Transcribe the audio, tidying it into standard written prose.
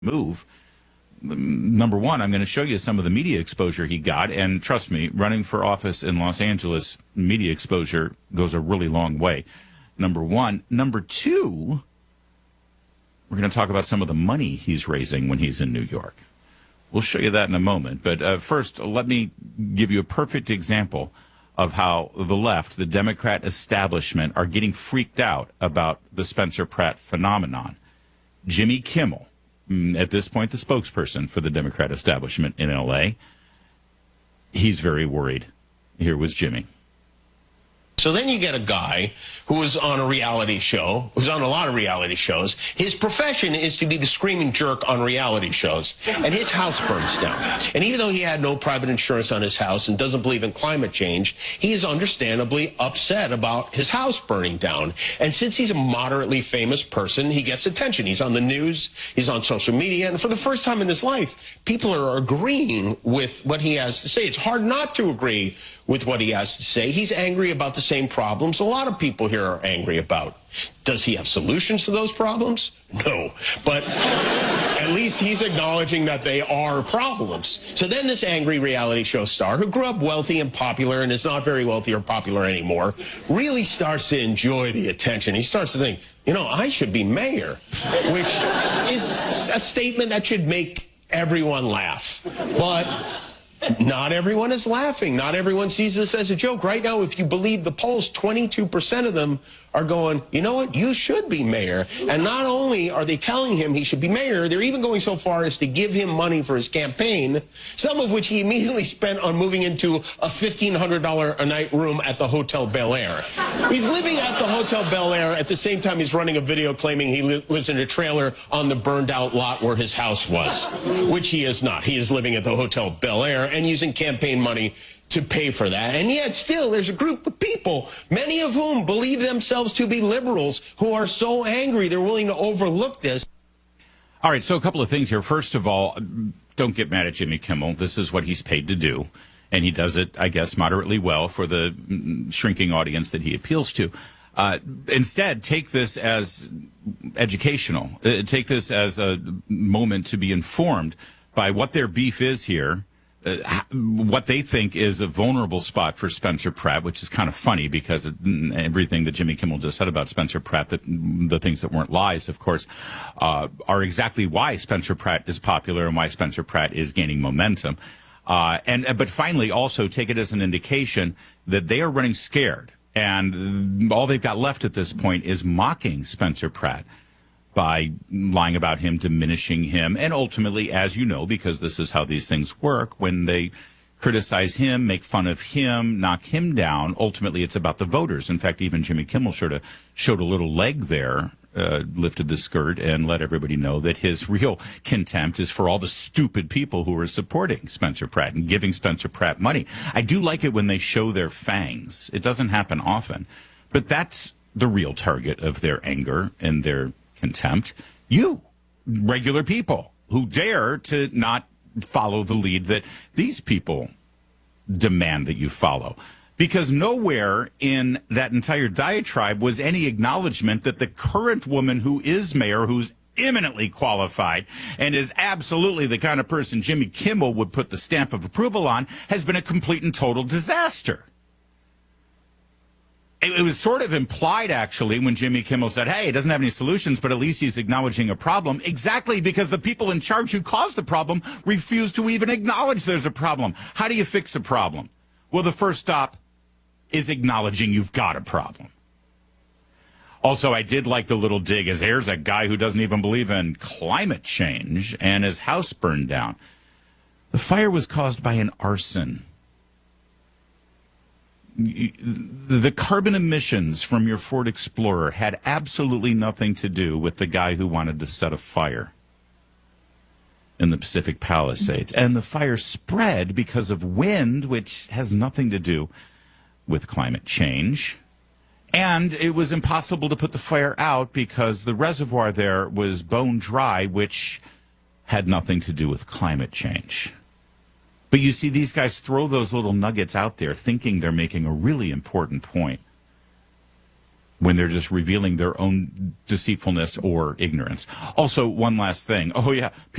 move. Number one, I'm going to show you some of the media exposure he got. And trust me, running for office in Los Angeles, media exposure goes a really long way. Number one. Number two, we're going to talk about some of the money he's raising when he's in New York. We'll show you that in a moment. But first, let me give you a perfect example of how the left, the Democrat establishment, are getting freaked out about the Spencer Pratt phenomenon. Jimmy Kimmel, at this point the spokesperson for the Democrat establishment in L.A., he's very worried. Here was Jimmy. So then you get a guy who was on a reality show, who's on a lot of reality shows. His profession is to be the screaming jerk on reality shows. And his house burns down. And even though he had no private insurance on his house and doesn't believe in climate change, he is understandably upset about his house burning down. And since he's a moderately famous person, he gets attention. He's on the news, he's on social media, and for the first time in his life, people are agreeing with what he has to say. It's hard not to agree with what he has to say. He's angry about the same problems a lot of people here are angry about. Does he have solutions to those problems? No. But at least he's acknowledging that they are problems. So then this angry reality show star, who grew up wealthy and popular and is not very wealthy or popular anymore, really starts to enjoy the attention. He starts to think, you know, I should be mayor, which is a statement that should make everyone laugh. But not everyone is laughing. Not everyone sees this as a joke. Right now, if you believe the polls, 22% of them are going, you know what, you should be mayor. And not only are they telling him he should be mayor, they're even going so far as to give him money for his campaign, some of which he immediately spent on moving into a $1,500 a night room at the Hotel Bel Air. He's living at the Hotel Bel Air at the same time he's running a video claiming he lives in a trailer on the burned out lot where his house was, which he is not. He is living at the Hotel Bel Air and using campaign money to pay for that. And yet still there's a group of people, many of whom believe themselves to be liberals, who are so angry they're willing to overlook this. All right, so a couple of things here. First of all, don't get mad at Jimmy Kimmel. This is what he's paid to do. And he does it, I guess, moderately well for the shrinking audience that he appeals to. Instead, take this as educational. Take this as a moment to be informed by what their beef is here. What they think is a vulnerable spot for Spencer Pratt, which is kind of funny because everything that Jimmy Kimmel just said about Spencer Pratt, the things that weren't lies, of course, are exactly why Spencer Pratt is popular and why Spencer Pratt is gaining momentum. But finally, also take it as an indication that they are running scared, and all they've got left at this point is mocking Spencer Pratt by lying about him, diminishing him, and ultimately, as you know, because this is how these things work, when they criticize him, make fun of him, knock him down, ultimately it's about the voters. In fact, even Jimmy Kimmel showed a little leg there, lifted the skirt and let everybody know that his real contempt is for all the stupid people who are supporting Spencer Pratt and giving Spencer Pratt money. I do like it when they show their fangs. It doesn't happen often, but that's the real target of their anger and their contempt. You, regular people who dare to not follow the lead that these people demand that you follow. Because nowhere in that entire diatribe was any acknowledgement that the current woman who is mayor, who's eminently qualified and is absolutely the kind of person Jimmy Kimmel would put the stamp of approval on, has been a complete and total disaster. It was sort of implied, actually, when Jimmy Kimmel said, hey, he doesn't have any solutions, but at least he's acknowledging a problem. Exactly, because the people in charge who caused the problem refuse to even acknowledge there's a problem. How do you fix a problem? Well, the first stop is acknowledging you've got a problem. Also, I did like the little dig as here's a guy who doesn't even believe in climate change and his house burned down. The fire was caused by an arson. The carbon emissions from your Ford Explorer had absolutely nothing to do with the guy who wanted to set a fire in the Pacific Palisades. And the fire spread because of wind, which has nothing to do with climate change. And it was impossible to put the fire out because the reservoir there was bone dry, which had nothing to do with climate change. But you see, these guys throw those little nuggets out there thinking they're making a really important point. when they're just revealing their own deceitfulness or ignorance. Also, one last thing. Oh, yeah.